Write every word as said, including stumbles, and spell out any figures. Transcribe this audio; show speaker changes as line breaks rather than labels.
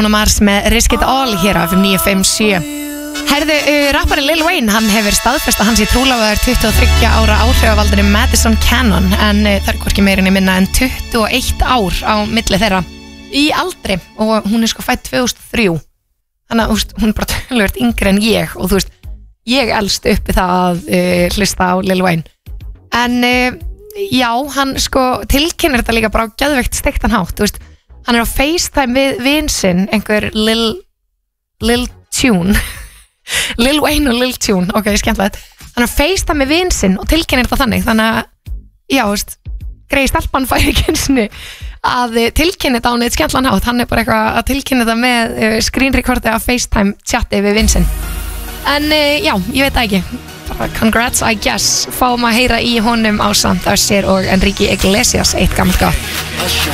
Bruno Mars með Risk It All hér á níu fimm sjö. Herðu, uh, rappari Lil Wayne, hann hefur staðfest að hann sé trúlofaður tuttugu og þriggja ára áhrifavaldinu Madison Cannon, en uh, það er hvorki meirinni minna en tuttugu og eitt ár á milli þeirra í aldri, og hún er sko fædd tvö þúsund og þrjú, þannig að úst, hún er bara tölvöld yngri en ég, og þú veist, ég elst uppi það að uh, hlusta á Lil Wayne. En uh, já, hann sko tilkynir þetta líka bara á geðveikt steiktan hátt, þú veist, hann er á FaceTime við vin sinn, einhver Lil Lil Tune Lil Wayne og Lil Tune, ok, skemmtilegt. Hann er á FaceTime með vin sinn og tilkynir þetta þannig, þannig að já, veist, greið stelpan færi ekki einu að tilkynna þetta á neitt skemmtilegan hátt. Hann er bara eitthvað að tilkynna þetta með uh, screenrecordi af FaceTime chati við vin sinn. En uh, já, ég veit það ekki, bara congrats I guess. Fáum að heyra í honum ásamt Usher og Enrique Iglesias, eitt gammalt gott.